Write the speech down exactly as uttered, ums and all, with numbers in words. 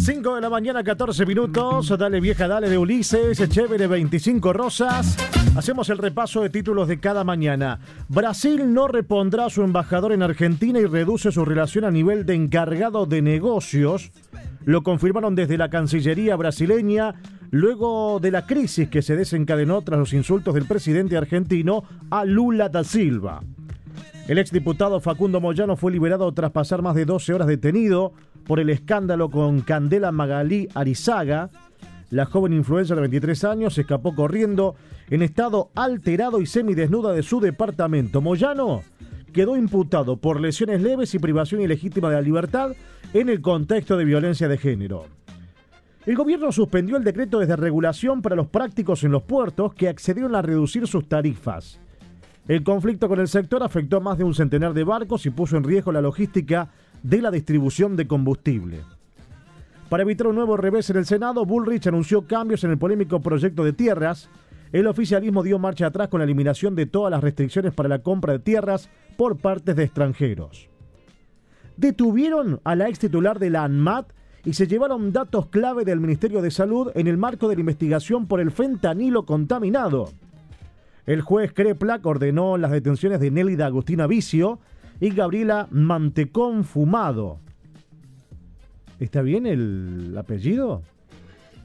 cinco de la mañana, catorce minutos. Dale vieja, dale de Ulises, Chévere veinticinco Rosas. Hacemos el repaso de títulos de cada mañana. Brasil no repondrá a su embajador en Argentina y reduce su relación a nivel de encargado de negocios. Lo confirmaron desde la Cancillería brasileña luego de la crisis que se desencadenó tras los insultos del presidente argentino a Lula da Silva. El exdiputado Facundo Moyano fue liberado tras pasar más de doce horas detenido por el escándalo con Candela Magalí Arizaga. La joven influencer de veintitrés años se escapó corriendo en estado alterado y semidesnuda de su departamento. Moyano quedó imputado por lesiones leves y privación ilegítima de la libertad en el contexto de violencia de género. El gobierno suspendió el decreto de regulación para los prácticos en los puertos que accedieron a reducir sus tarifas. El conflicto con el sector afectó a más de un centenar de barcos y puso en riesgo la logística de la distribución de combustible. Para evitar un nuevo revés en el Senado, Bullrich anunció cambios en el polémico proyecto de tierras. El oficialismo dio marcha atrás con la eliminación de todas las restricciones para la compra de tierras por partes de extranjeros. Detuvieron a la ex titular de la ANMAT y se llevaron datos clave del Ministerio de Salud en el marco de la investigación por el fentanilo contaminado. El juez Kreplak ordenó las detenciones de Nélida Agustina Vicio y Gabriela Mantecón Fumado. ¿Está bien el apellido?